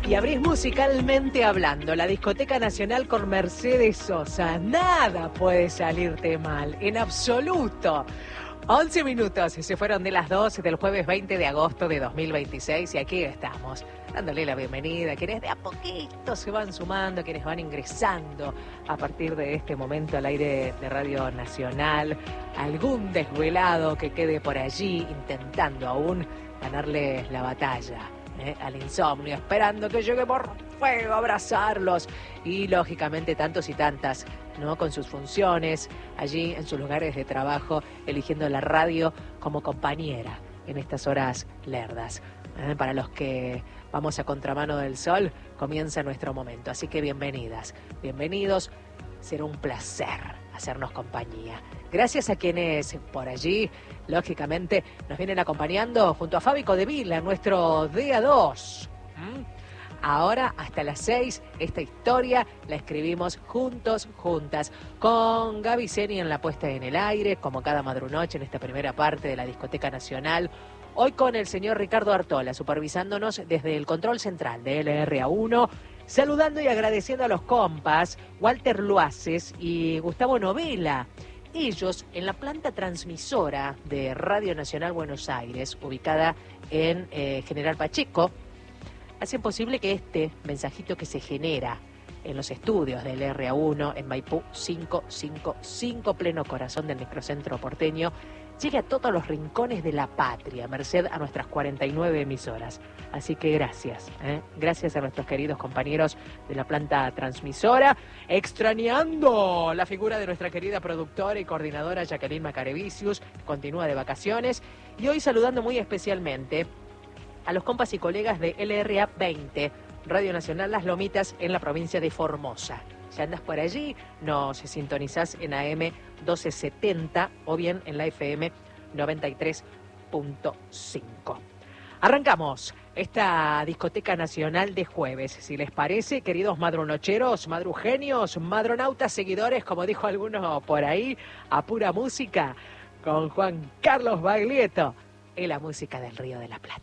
Y abrís Musicalmente Hablando, la Discoteca Nacional con Mercedes Sosa. Nada puede salirte mal, en absoluto. 11 minutos se fueron de las 12 del jueves 20 de agosto de 2026 y aquí estamos, dándole la bienvenida a quienes de a poquito se van sumando, a quienes van ingresando a partir de este momento al aire de Radio Nacional. Algún desvelado que quede por allí intentando aún ganarle la batalla al insomnio, esperando que llegue por fuego a abrazarlos. Y lógicamente tantos y tantas, ¿no?, con sus funciones allí en sus lugares de trabajo, eligiendo la radio como compañera en estas horas lerdas. Para los que vamos a contramano del sol, comienza nuestro momento. Así que bienvenidas, bienvenidos. Será un placer hacernos compañía. Gracias a quienes por allí, lógicamente, nos vienen acompañando junto a Fabi Codevila en nuestro día 2. Ahora, hasta las 6, esta historia la escribimos juntos, juntas, con Gaby Seni en la puesta en el aire, como cada madrunoche en esta primera parte de la Discoteca Nacional. Hoy con el señor Ricardo Artola, supervisándonos desde el control central de LRA1, saludando y agradeciendo a los compas, Walter Luaces y Gustavo Novela. Ellos, en la planta transmisora de Radio Nacional Buenos Aires, ubicada en General Pacheco, hacen posible que este mensajito que se genera en los estudios del LRA1 en Maipú 555, pleno corazón del microcentro porteño, llegue a todos los rincones de la patria, merced a nuestras 49 emisoras. Así que gracias, gracias a nuestros queridos compañeros de la planta transmisora, extrañando la figura de nuestra querida productora y coordinadora Jacqueline Macarevicius, que continúa de vacaciones, y hoy saludando muy especialmente a los compas y colegas de LRA 20, Radio Nacional Las Lomitas, en la provincia de Formosa. Si andas por allí, nos sintonizás en AM 1270 o bien en la FM 93.5. Arrancamos esta Discoteca Nacional de jueves. Si les parece, queridos madrunocheros, madrugenios, madronautas, seguidores, como dijo alguno por ahí, a pura música, con Juan Carlos Baglietto y la música del Río de la Plata.